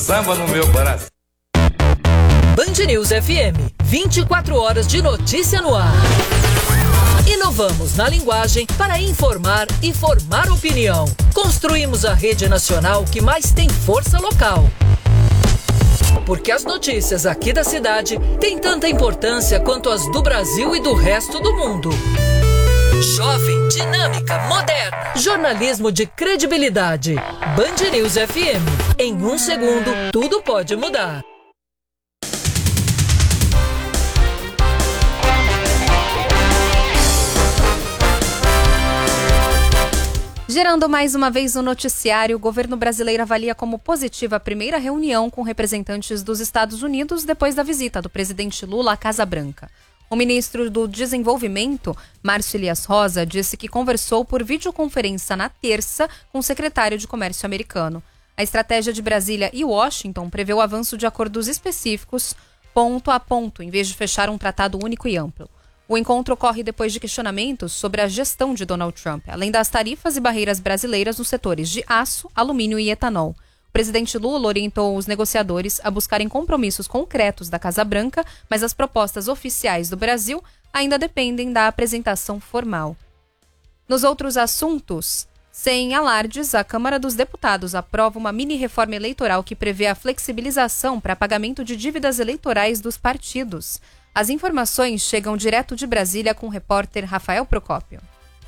Samba no meu coração. Band News FM, 24 horas de notícia no ar. Inovamos na linguagem para informar e formar opinião. Construímos a rede nacional que mais tem força local. Porque as notícias aqui da cidade têm tanta importância quanto as do Brasil e do resto do mundo. Jovem, dinâmica, moderna. Jornalismo de credibilidade. Band News FM. Em 1 segundo, tudo pode mudar. Gerando mais uma vez o noticiário, o governo brasileiro avalia como positiva a primeira reunião com representantes dos Estados Unidos depois da visita do presidente Lula à Casa Branca. O ministro do Desenvolvimento, Márcio Elias Rosa, disse que conversou por videoconferência na terça com o secretário de Comércio americano. A estratégia de Brasília e Washington prevê o avanço de acordos específicos, ponto a ponto, em vez de fechar um tratado único e amplo. O encontro ocorre depois de questionamentos sobre a gestão de Donald Trump, além das tarifas e barreiras brasileiras nos setores de aço, alumínio e etanol. O presidente Lula orientou os negociadores a buscarem compromissos concretos da Casa Branca, mas as propostas oficiais do Brasil ainda dependem da apresentação formal. Nos outros assuntos, sem alardes, a Câmara dos Deputados aprova uma mini-reforma eleitoral que prevê a flexibilização para pagamento de dívidas eleitorais dos partidos. As informações chegam direto de Brasília com o repórter Rafael Procópio.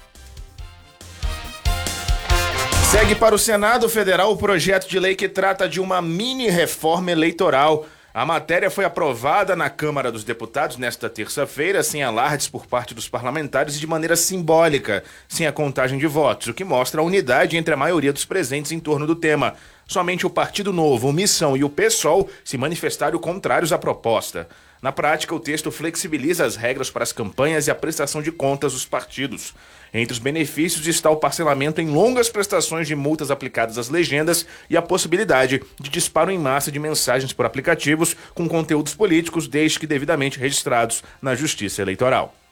Segue para o Senado Federal o projeto de lei que trata de uma mini-reforma eleitoral. A matéria foi aprovada na Câmara dos Deputados nesta terça-feira, sem alardes por parte dos parlamentares e de maneira simbólica, sem a contagem de votos, o que mostra a unidade entre a maioria dos presentes em torno do tema. Somente o Partido Novo, o Missão e o PSOL se manifestaram contrários à proposta. Na prática, o texto flexibiliza as regras para as campanhas e a prestação de contas dos partidos. Entre os benefícios está o parcelamento em longas prestações de multas aplicadas às legendas e a possibilidade de disparo em massa de mensagens por aplicativos com conteúdos políticos, desde que devidamente registrados na Justiça Eleitoral.